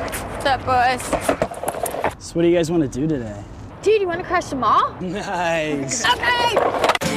What's up, boys? So what do you guys want to do today? Dude, you want to crash the mall? Nice. Okay!